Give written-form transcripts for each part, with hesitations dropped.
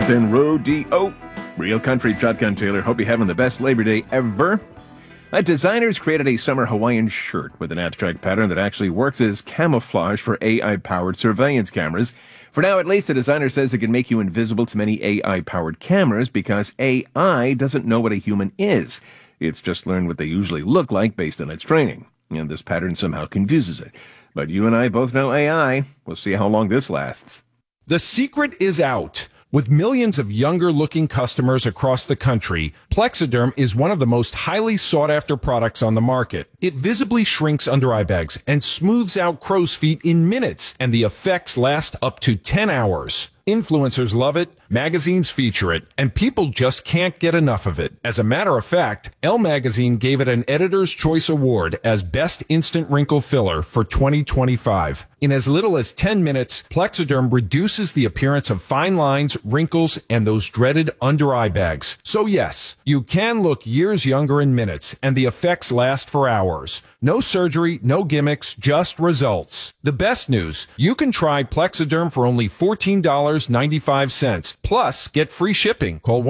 Then rodeo. Real country shotgun Taylor. Hope you're having the best Labor Day ever. Designers created a summer Hawaiian shirt with an abstract pattern that actually works as camouflage for AI-powered surveillance cameras. For now, at least, the designer says it can make you invisible to many AI-powered cameras because AI doesn't know what a human is. It's just learned what they usually look like based on its training. And this pattern somehow confuses it. But you and I both know AI. We'll see how long this lasts. The secret is out. With millions of younger-looking customers across the country, Plexiderm is one of the most highly sought-after products on the market. It visibly shrinks under-eye bags and smooths out crow's feet in minutes, and the effects last up to 10 hours. Influencers love it, magazines feature it, and people just can't get enough of it. As a matter of fact, Elle Magazine gave it an Editor's Choice Award as Best Instant Wrinkle Filler for 2025. In as little as 10 minutes, Plexiderm reduces the appearance of fine lines, wrinkles, and those dreaded under-eye bags. So yes, you can look years younger in minutes, and the effects last for hours. No surgery, no gimmicks, just results. The best news, you can try Plexiderm for only $14.95. Plus, get free shipping. Call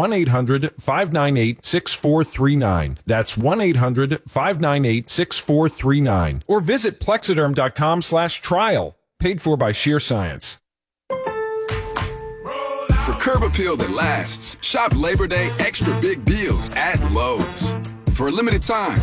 1-800-598-6439. That's 1-800-598-6439. Or visit Plexiderm.com/trial. Paid for by Sheer Science. For curb appeal that lasts, shop Labor Day extra big deals at Lowe's. For a limited time,